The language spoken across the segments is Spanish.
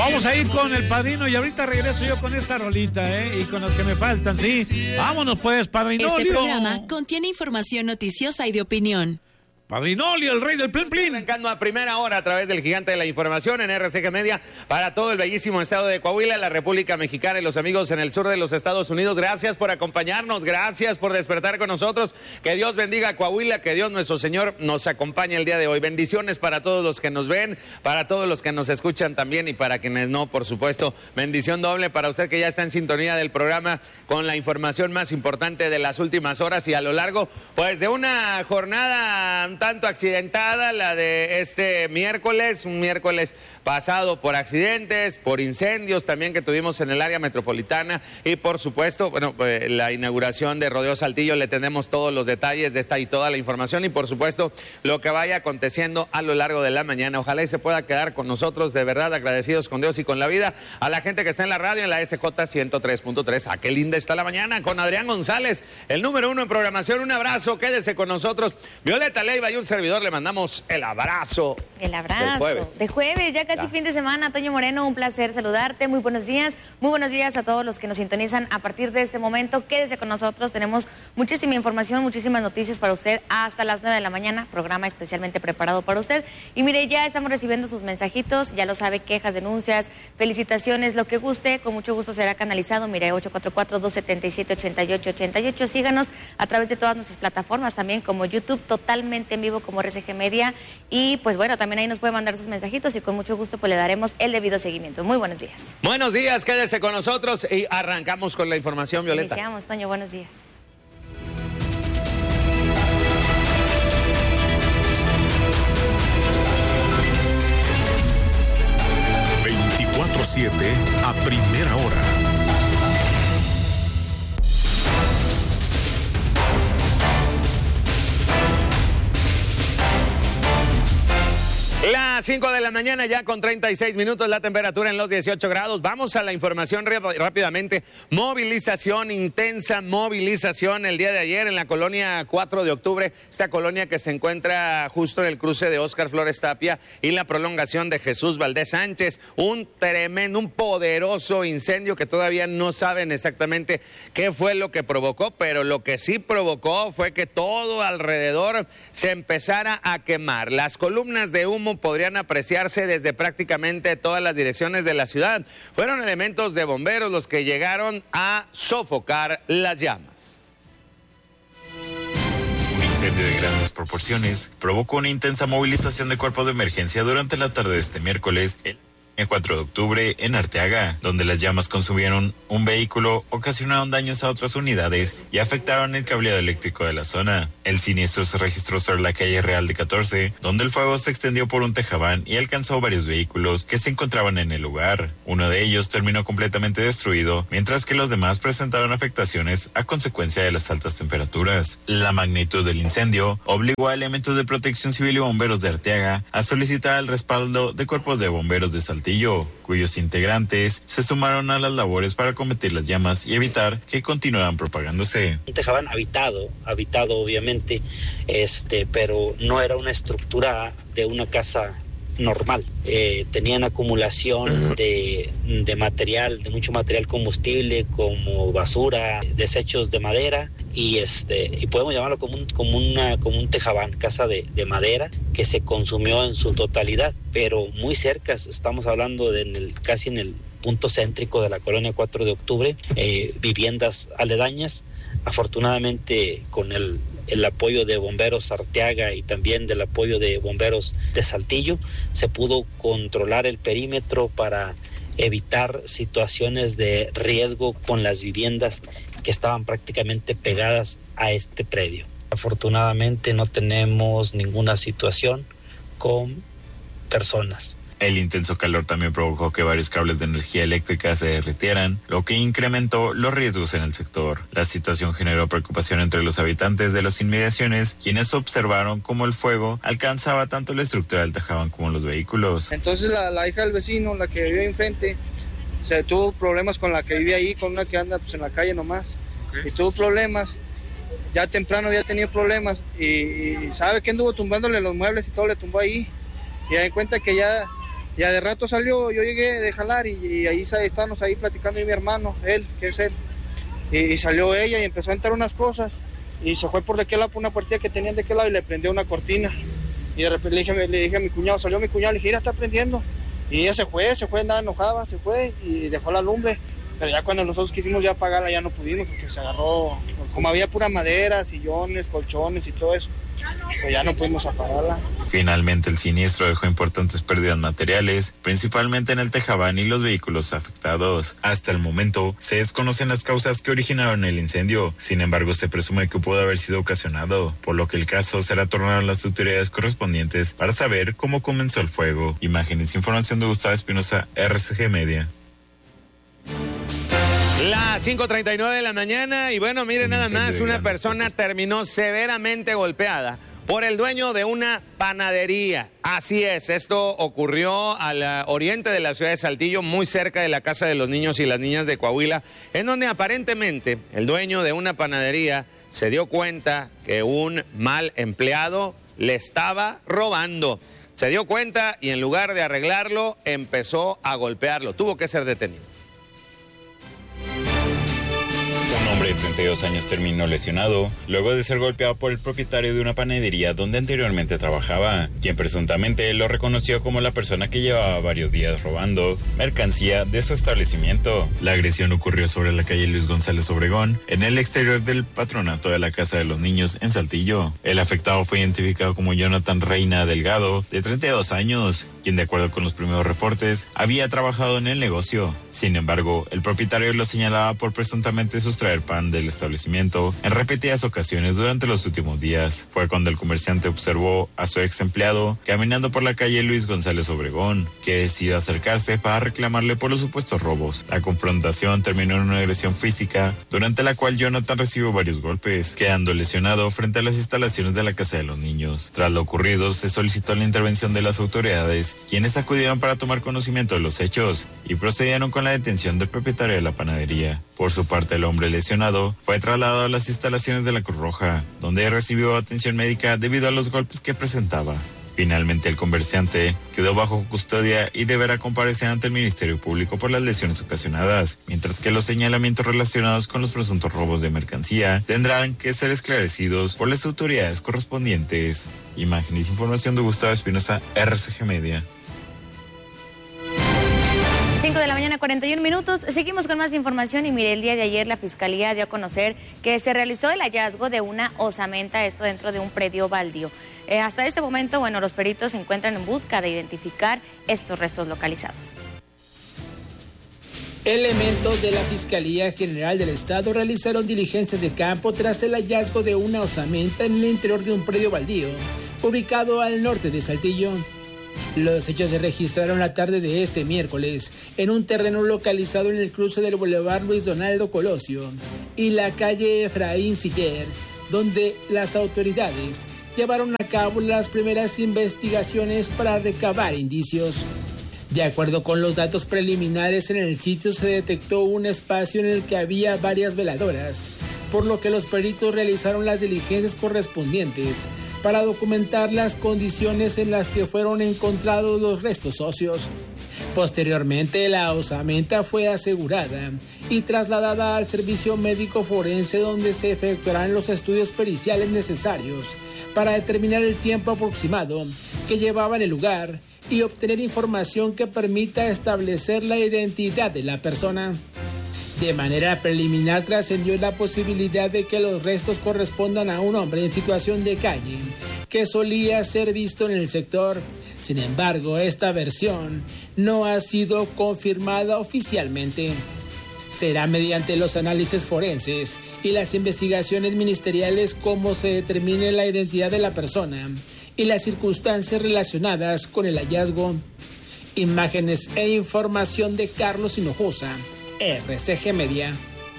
Vamos a ir con el padrino y ahorita regreso yo con esta rolita, y con los que me faltan, sí. Vámonos pues, padrinolio. Este programa contiene información noticiosa y de opinión. Padrinolio, el rey del plin plin. Arrancando a primera hora a través del gigante de la información en RCG Media para todo el bellísimo estado de Coahuila, la República Mexicana y los amigos en el sur de los Estados Unidos. Gracias por acompañarnos, gracias por despertar con nosotros. Que Dios bendiga a Coahuila, que Dios nuestro Señor nos acompañe el día de hoy. Bendiciones para todos los que nos ven, para todos los que nos escuchan también y para quienes no, por supuesto. Bendición doble para usted que ya está en sintonía del programa con la información más importante de las últimas horas y a lo largo, pues, de una jornada tanto accidentada, la de este miércoles, un miércoles pasado por accidentes, por incendios también que tuvimos en el área metropolitana y por supuesto, bueno, la inauguración de Rodeo Saltillo. Le tenemos todos los detalles de esta y toda la información y por supuesto lo que vaya aconteciendo a lo largo de la mañana. Ojalá y se pueda quedar con nosotros, de verdad agradecidos con Dios y con la vida. A la gente que está en la radio, en la SJ 103.3, qué linda está la mañana con Adrián González, el número 1 en programación. Un abrazo, quédese con nosotros. Violeta Leiva y un servidor le mandamos el abrazo. El abrazo de jueves, ya casi fin de semana. Toño Moreno, un placer saludarte. Muy buenos días a todos los que nos sintonizan a partir de este momento. Quédese con nosotros, tenemos muchísima información, muchísimas noticias para usted hasta las 9 de la mañana, programa especialmente preparado para usted. Y mire, ya estamos recibiendo sus mensajitos, ya lo sabe, quejas, denuncias, felicitaciones, lo que guste, con mucho gusto será canalizado. Mire, 844-277-8888. Síganos a través de todas nuestras plataformas, también como YouTube, totalmente en vivo como RCG Media. Y pues bueno, también ahí nos puede mandar sus mensajitos y con mucho gusto pues le daremos el debido seguimiento. Muy buenos días. Buenos días, quédese con nosotros y arrancamos con la información, Violeta. Iniciamos, Toño, buenos días. A primera hora. Las 5 de la mañana ya con 36 minutos, la temperatura en los 18 grados. Vamos a la información rápidamente. Movilización, intensa movilización el día de ayer en la colonia 4 de octubre, esta colonia que se encuentra justo en el cruce de Óscar Flores Tapia y la prolongación de Jesús Valdés Sánchez. Un tremendo, un poderoso incendio que todavía no saben exactamente qué fue lo que provocó, pero lo que sí provocó fue que todo alrededor se empezara a quemar. Las columnas de humo podrían apreciarse desde prácticamente todas las direcciones de la ciudad. Fueron elementos de bomberos los que llegaron a sofocar las llamas. Un incendio de grandes proporciones provocó una intensa movilización de cuerpos de emergencia durante la tarde de este miércoles, el 4 de octubre en Arteaga, donde las llamas consumieron un vehículo, ocasionaron daños a otras unidades y afectaron el cableado eléctrico de la zona. El siniestro se registró sobre la calle Real de 14, donde el fuego se extendió por un tejabán y alcanzó varios vehículos que se encontraban en el lugar. Uno de ellos terminó completamente destruido, mientras que los demás presentaron afectaciones a consecuencia de las altas temperaturas. La magnitud del incendio obligó a elementos de protección civil y bomberos de Arteaga a solicitar el respaldo de cuerpos de bomberos de Saltillo, cuyos integrantes se sumaron a las labores para combatir las llamas y evitar que continuaran propagándose. Un tejabán habitado obviamente, pero no era una estructura de una casa normal. Tenían acumulación de material, de mucho material combustible, como basura, desechos de madera, y podemos llamarlo como un tejabán, casa de madera, que se consumió en su totalidad, pero muy cerca, estamos hablando casi en el punto céntrico de la colonia 4 de octubre, viviendas aledañas. Afortunadamente, con el apoyo de bomberos Arteaga y también del apoyo de bomberos de Saltillo, se pudo controlar el perímetro para evitar situaciones de riesgo con las viviendas que estaban prácticamente pegadas a este predio. Afortunadamente no tenemos ninguna situación con personas. El intenso calor también provocó que varios cables de energía eléctrica se derritieran, lo que incrementó los riesgos en el sector. La situación generó preocupación entre los habitantes de las inmediaciones, quienes observaron cómo el fuego alcanzaba tanto la estructura del tejabán como los vehículos. Entonces la hija del vecino, la que vive enfrente, se tuvo problemas con la que vive ahí, con una que anda pues en la calle nomás, y tuvo problemas. Ya temprano ya tenía problemas y sabe que anduvo tumbándole los muebles y todo le tumbó ahí. Y da cuenta que ya Ya de rato salió, yo llegué de jalar y ahí estábamos ahí platicando y mi hermano, él, que es él. Y salió ella y empezó a entrar unas cosas y se fue por de aquel lado, por una puertilla que tenían de aquel lado y le prendió una cortina. Y de repente le dije a mi cuñado, salió mi cuñado, le dije, mira, está prendiendo. Y ella se fue, andaba enojada, se fue y dejó la lumbre. Pero ya cuando nosotros quisimos ya apagarla ya no pudimos porque se agarró, como había pura madera, sillones, colchones y todo eso, pues ya no pudimos apagarla. Finalmente el siniestro dejó importantes pérdidas materiales, principalmente en el tejabán y los vehículos afectados. Hasta el momento se desconocen las causas que originaron el incendio, sin embargo se presume que pudo haber sido ocasionado, por lo que el caso será tornado a las autoridades correspondientes para saber cómo comenzó el fuego. Imágenes e información de Gustavo Espinosa, RCG Media. Las 5:39 de la mañana y bueno, miren nada más, una persona terminó severamente golpeada por el dueño de una panadería. Así es, esto ocurrió al oriente de la ciudad de Saltillo, muy cerca de la casa de los niños y las niñas de Coahuila, en donde aparentemente el dueño de una panadería se dio cuenta que un mal empleado le estaba robando. Se dio cuenta y en lugar de arreglarlo, empezó a golpearlo. Tuvo que ser detenido. Un hombre de 32 años terminó lesionado luego de ser golpeado por el propietario de una panadería donde anteriormente trabajaba, quien presuntamente lo reconoció como la persona que llevaba varios días robando mercancía de su establecimiento. La agresión ocurrió sobre la calle Luis González Obregón, en el exterior del patronato de la Casa de los Niños en Saltillo. El afectado fue identificado como Jonathan Reina Delgado, de 32 años, quien de acuerdo con los primeros reportes había trabajado en el negocio. Sin embargo, el propietario lo señalaba por presuntamente sustraer pan del establecimiento en repetidas ocasiones durante los últimos días. Fue cuando el comerciante observó a su ex empleado caminando por la calle Luis González Obregón, que decidió acercarse para reclamarle por los supuestos robos. La confrontación terminó en una agresión física, durante la cual Jonathan recibió varios golpes, quedando lesionado frente a las instalaciones de la Casa de los Niños. Tras lo ocurrido, se solicitó la intervención de las autoridades, quienes acudieron para tomar conocimiento de los hechos y procedieron con la detención del propietario de la panadería. Por su parte, el hombre lesionado fue trasladado a las instalaciones de la Cruz Roja, donde recibió atención médica debido a los golpes que presentaba. Finalmente, el comerciante quedó bajo custodia y deberá comparecer ante el Ministerio Público por las lesiones ocasionadas, mientras que los señalamientos relacionados con los presuntos robos de mercancía tendrán que ser esclarecidos por las autoridades correspondientes. Imágenes e información de Gustavo Espinosa, RCG Media. 5 de la mañana, 41 minutos. Seguimos con más información y mire, el día de ayer la Fiscalía dio a conocer que se realizó el hallazgo de una osamenta, esto dentro de un predio baldío. Hasta este momento, bueno, los peritos se encuentran en busca de identificar estos restos localizados. Elementos de la Fiscalía General del Estado realizaron diligencias de campo tras el hallazgo de una osamenta en el interior de un predio baldío, ubicado al norte de Saltillo. Los hechos se registraron la tarde de este miércoles en un terreno localizado en el cruce del Boulevard Luis Donaldo Colosio y la calle Efraín Siller, donde las autoridades llevaron a cabo las primeras investigaciones para recabar indicios. De acuerdo con los datos preliminares, en el sitio se detectó un espacio en el que había varias veladoras, por lo que los peritos realizaron las diligencias correspondientes para documentar las condiciones en las que fueron encontrados los restos óseos. Posteriormente, la osamenta fue asegurada y trasladada al servicio médico forense, donde se efectuarán los estudios periciales necesarios para determinar el tiempo aproximado que llevaba en el lugar y obtener información que permita establecer la identidad de la persona. De manera preliminar trascendió la posibilidad de que los restos correspondan a un hombre en situación de calle que solía ser visto en el sector. Sin embargo, esta versión no ha sido confirmada oficialmente. Será mediante los análisis forenses y las investigaciones ministeriales cómo se determine la identidad de la persona y las circunstancias relacionadas con el hallazgo. Imágenes e información de Carlos Hinojosa, RCG Media.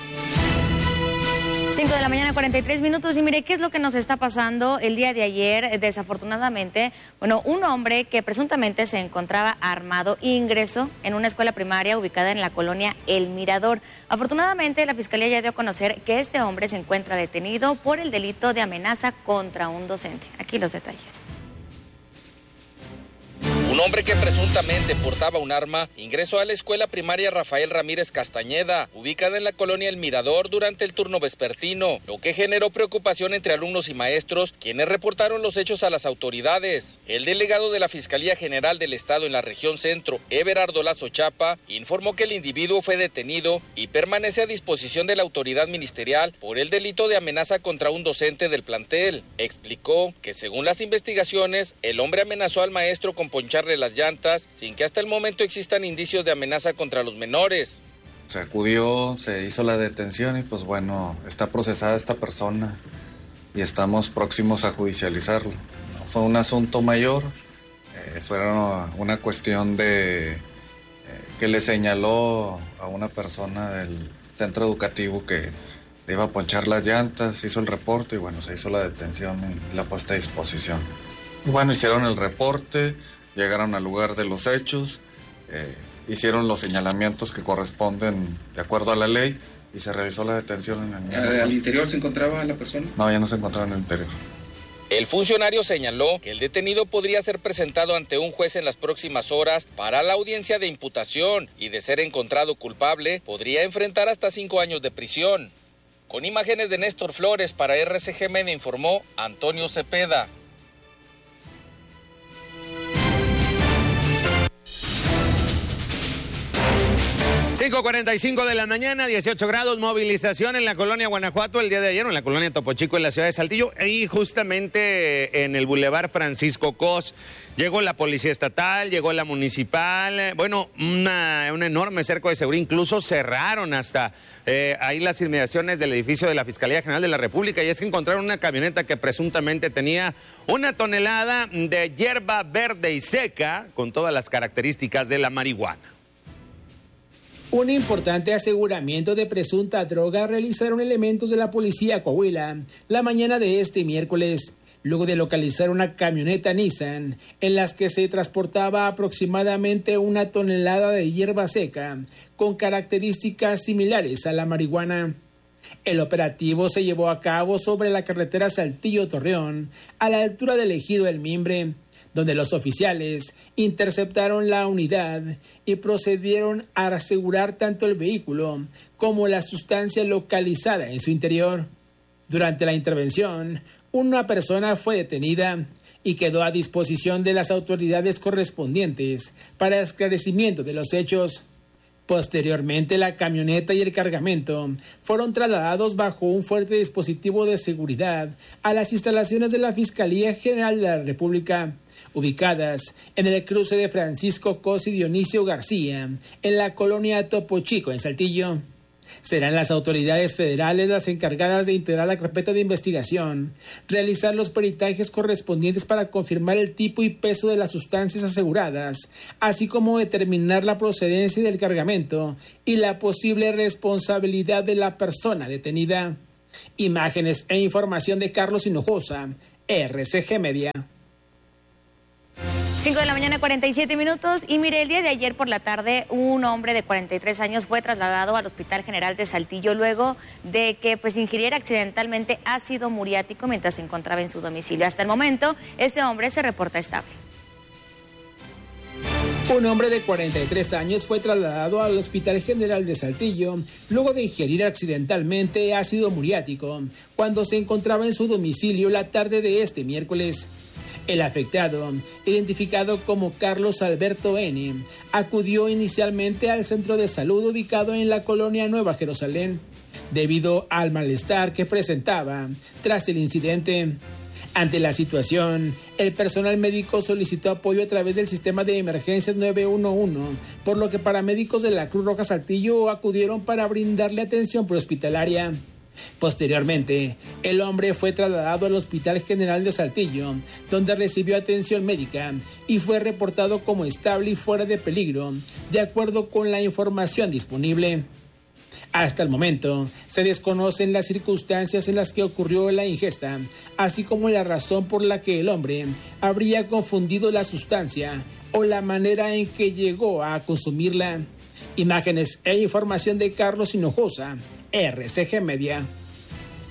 5 de la mañana, 43 minutos. Y mire, ¿qué es lo que nos está pasando el día de ayer? Desafortunadamente, bueno, un hombre que presuntamente se encontraba armado ingresó en una escuela primaria ubicada en la colonia El Mirador. Afortunadamente, la Fiscalía ya dio a conocer que este hombre se encuentra detenido por el delito de amenaza contra un docente. Aquí los detalles. Un hombre que presuntamente portaba un arma ingresó a la escuela primaria Rafael Ramírez Castañeda, ubicada en la colonia El Mirador, durante el turno vespertino, lo que generó preocupación entre alumnos y maestros, quienes reportaron los hechos a las autoridades. El delegado de la Fiscalía General del Estado en la región centro, Everardo Lazo Chapa, informó que el individuo fue detenido y permanece a disposición de la autoridad ministerial por el delito de amenaza contra un docente del plantel. Explicó que según las investigaciones, el hombre amenazó al maestro con poncharle las llantas sin que hasta el momento existan indicios de amenaza contra los menores. Se acudió, se hizo la detención y pues bueno, está procesada esta persona y estamos próximos a judicializarlo. No fue un asunto mayor, fue una cuestión de que le señaló a una persona del centro educativo que le iba a ponchar las llantas, hizo el reporte y bueno, se hizo la detención y la puesta a disposición. Y bueno, hicieron el reporte, llegaron al lugar de los hechos, hicieron los señalamientos que corresponden de acuerdo a la ley y se realizó la detención en el ¿Al interior se encontraba la persona? No, ya no se encontraba en el interior. El funcionario señaló que el detenido podría ser presentado ante un juez en las próximas horas para la audiencia de imputación y, de ser encontrado culpable, podría enfrentar hasta 5 años de prisión. Con imágenes de Néstor Flores para RCG Media informó Antonio Cepeda. 5:45 de la mañana, 18 grados, movilización en la colonia Guanajuato el día de ayer, en la colonia Topo Chico, en la ciudad de Saltillo, y justamente en el Boulevard Francisco Cos. Llegó la policía estatal, llegó la municipal, bueno, una enorme cerco de seguridad, incluso cerraron hasta ahí las inmediaciones del edificio de la Fiscalía General de la República, y es que encontraron una camioneta que presuntamente tenía 1 tonelada de hierba verde y seca, con todas las características de la marihuana. Un importante aseguramiento de presunta droga realizaron elementos de la policía Coahuila la mañana de este miércoles, luego de localizar una camioneta Nissan en las que se transportaba aproximadamente 1 tonelada de hierba seca con características similares a la marihuana. El operativo se llevó a cabo sobre la carretera Saltillo-Torreón, a la altura del ejido El Mimbre, donde los oficiales interceptaron la unidad y procedieron a asegurar tanto el vehículo como la sustancia localizada en su interior. Durante la intervención, una persona fue detenida y quedó a disposición de las autoridades correspondientes para esclarecimiento de los hechos. Posteriormente, la camioneta y el cargamento fueron trasladados bajo un fuerte dispositivo de seguridad a las instalaciones de la Fiscalía General de la República, ubicadas en el cruce de Francisco Cos y Dionisio García, en la colonia Topo Chico, en Saltillo. Serán las autoridades federales las encargadas de integrar la carpeta de investigación, realizar los peritajes correspondientes para confirmar el tipo y peso de las sustancias aseguradas, así como determinar la procedencia del cargamento y la posible responsabilidad de la persona detenida. Imágenes e información de Carlos Hinojosa, RCG Media. 5 de la mañana, 47 minutos. Y mire, el día de ayer por la tarde, un hombre de 43 años fue trasladado al Hospital General de Saltillo luego de que ingiriera accidentalmente ácido muriático mientras se encontraba en su domicilio. Hasta el momento, este hombre se reporta estable. Un hombre de 43 años fue trasladado al Hospital General de Saltillo luego de ingerir accidentalmente ácido muriático cuando se encontraba en su domicilio la tarde de este miércoles. El afectado, identificado como Carlos Alberto N., acudió inicialmente al centro de salud ubicado en la colonia Nueva Jerusalén, debido al malestar que presentaba tras el incidente. Ante la situación, el personal médico solicitó apoyo a través del sistema de emergencias 911, por lo que paramédicos de la Cruz Roja Saltillo acudieron para brindarle atención prehospitalaria. Posteriormente, el hombre fue trasladado al Hospital General de Saltillo, donde recibió atención médica y fue reportado como estable y fuera de peligro, de acuerdo con la información disponible. Hasta el momento, se desconocen las circunstancias en las que ocurrió la ingesta, así como la razón por la que el hombre habría confundido la sustancia o la manera en que llegó a consumirla. Imágenes e información de Carlos Hinojosa, RCG Media.